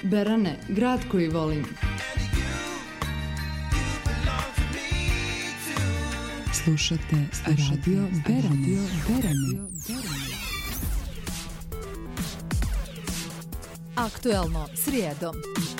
Berane, grad koji volim. Slušate Radio Berane. Aktuelno srijedom.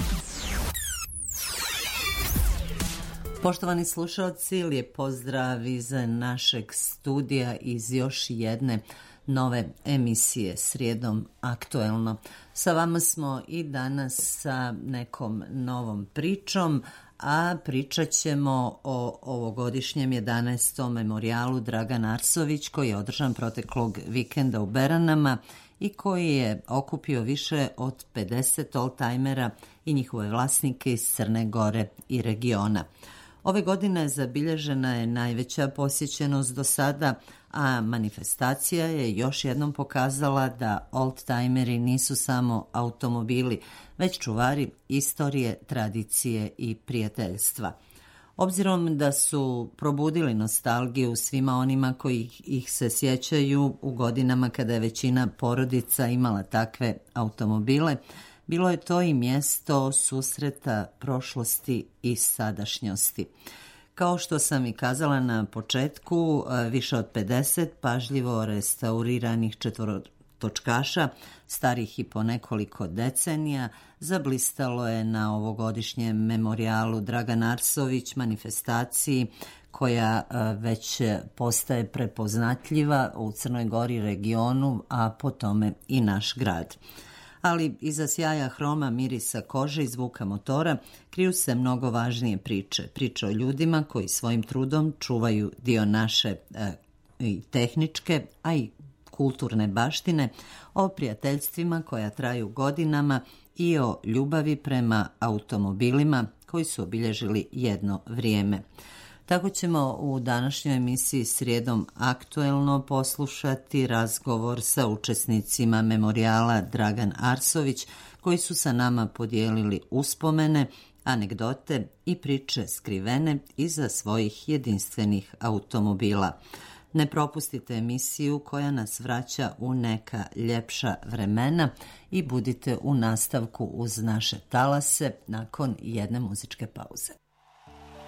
Poštovani slušalci, lijep pozdrav iz našeg studija iz još jedne nove emisije Srijedom aktuelno. Sa vama smo i danas sa nekom novom pričom, a pričat ćemo o ovogodišnjem 11. memorijalu Dragan Arsović koji je održan proteklog vikenda u Beranama i koji je okupio više od 50 oldtimera i njihove vlasnike iz Crne Gore i regiona. Ove godine zabilježena je najveća posjećenost do sada, a manifestacija je još jednom pokazala da oldtimeri nisu samo automobili, već čuvari istorije, tradicije i prijateljstva. Obzirom da su probudili nostalgiju svima onima koji ih se sjećaju u godinama kada je većina porodica imala takve automobile, bilo je to i mjesto susreta prošlosti i sadašnjosti. Kao što sam i kazala na početku, više od 50 pažljivo restauriranih četvorotočkaša, starih i po nekoliko decenija, zablistalo je na ovogodišnjem memorijalu Dragan Arsović, manifestaciji koja već postaje prepoznatljiva u Crnoj Gori, regionu, a po tome i naš grad. Ali iza sjaja hroma, mirisa kože i zvuka motora kriju se mnogo važnije priče. Priče o ljudima koji svojim trudom čuvaju dio naše i tehničke, a i kulturne baštine, o prijateljstvima koja traju godinama i o ljubavi prema automobilima koji su obilježili jedno vrijeme. Tako ćemo u današnjoj emisiji Srijedom aktuelno poslušati razgovor sa učesnicima memorijala Dragan Arsović koji su sa nama podijelili uspomene, anegdote i priče skrivene iza svojih jedinstvenih automobila. Ne propustite emisiju koja nas vraća u neka ljepša vremena i budite u nastavku uz naše talase nakon jedne muzičke pauze.